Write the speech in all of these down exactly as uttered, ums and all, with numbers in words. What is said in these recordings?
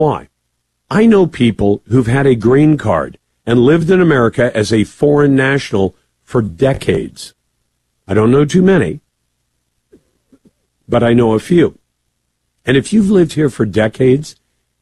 why. I know people who've had a green card and lived in America as a foreign national for decades. I don't know too many, but I know a few. And if you've lived here for decades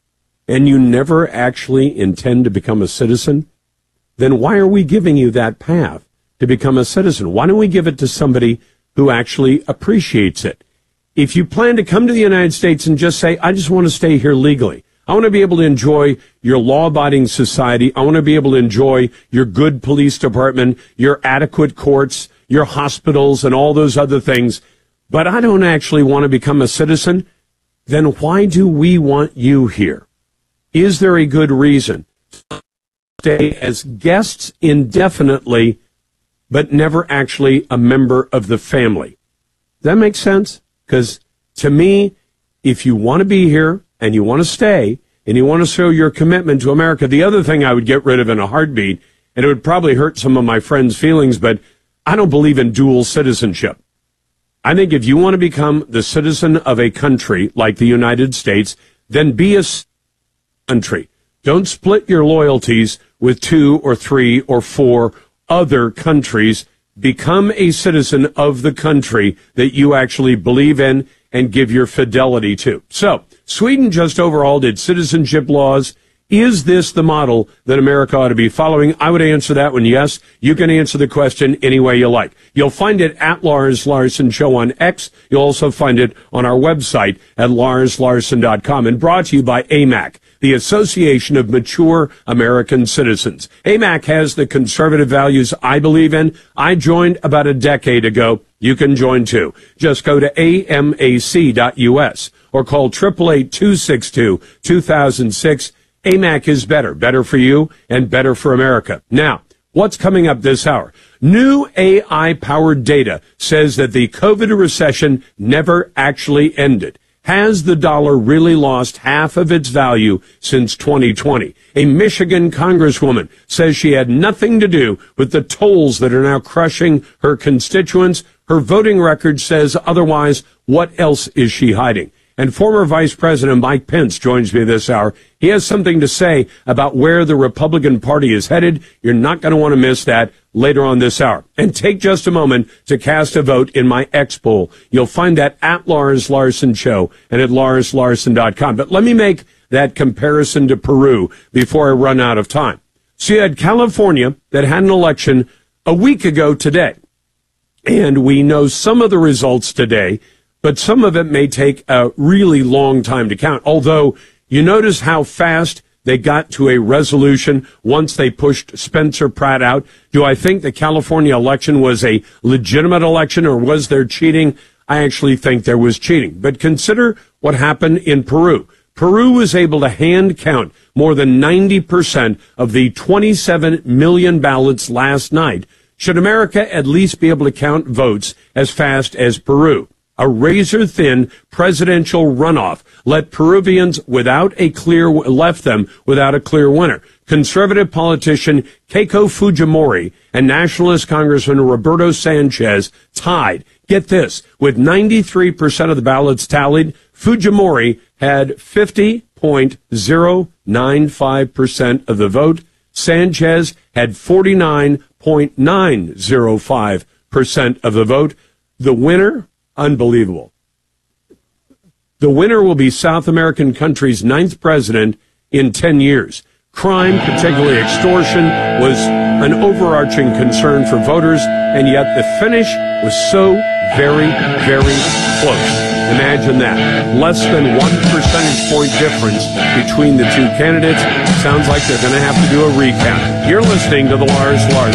and you never actually intend to become a citizen, then why are we giving you that path to become a citizen? Why don't we give it to somebody who actually appreciates it? If you plan to come to the United States and just say, I just want to stay here legally, I want to be able to enjoy your law-abiding society, I want to be able to enjoy your good police department, your adequate courts, your hospitals, and all those other things, but I don't actually want to become a citizen, then why do we want you here? Is there a good reason to stay as guests indefinitely, but never actually a member of the family? Does that make sense? Because to me, if you want to be here and you want to stay and you want to show your commitment to America, the other thing I would get rid of in a heartbeat, and it would probably hurt some of my friends' feelings, but I don't believe in dual citizenship. I think if you want to become the citizen of a country like the United States, then be a country. Don't split your loyalties with two or three or four other countries. Become a citizen of the country that you actually believe in and give your fidelity to. So, Sweden just overhauled its citizenship laws. Is this the model that America ought to be following? I would answer that one yes. You can answer the question any way you like. You'll find it at Lars Larson Show on X. You'll also find it on our website at lars larson dot com, and brought to you by A M A C, the Association of Mature American Citizens. A M A C has the conservative values I believe in. I joined about a decade ago. You can join too. Just go to A M A C dot U S or call eight eight eight, two six two, two thousand six. A M A C is better, better for you and better for America. Now, what's coming up this hour? New A I-powered data says that the COVID recession never actually ended. Has the dollar really lost half of its value since twenty twenty? A Michigan congresswoman says she had nothing to do with the tolls that are now crushing her constituents. Her voting record says otherwise. What else is she hiding? And former Vice President Mike Pence joins me this hour. He has something to say about where the Republican Party is headed. You're not going to want to miss that later on this hour. And take just a moment to cast a vote in my X poll. You'll find that at Lars Larson Show and at lars larson dot com. But let me make that comparison to Peru before I run out of time. So you had California that had an election a week ago today. And we know some of the results today, but some of it may take a really long time to count. Although, you notice how fast they got to a resolution once they pushed Spencer Pratt out. Do I think the California election was a legitimate election, or was there cheating? I actually think there was cheating. But consider what happened in Peru. Peru was able to hand count more than ninety percent of the twenty-seven million ballots last night. Should America at least be able to count votes as fast as Peru? A razor-thin presidential runoff let Peruvians without a clear, left them without a clear winner. Conservative politician Keiko Fujimori and nationalist Congressman Roberto Sanchez tied. Get this, with ninety-three percent of the ballots tallied, Fujimori had fifty point zero nine five percent of the vote. Sanchez had forty-nine point nine zero five percent of the vote. The winner? Unbelievable. The winner will be South American country's ninth president in ten years. Crime, particularly extortion, was an overarching concern for voters, and yet the finish was so very, very close. Imagine that. Less than one percentage point difference between the two candidates. Sounds like they're going to have to do a recount. You're listening to the Lars Larson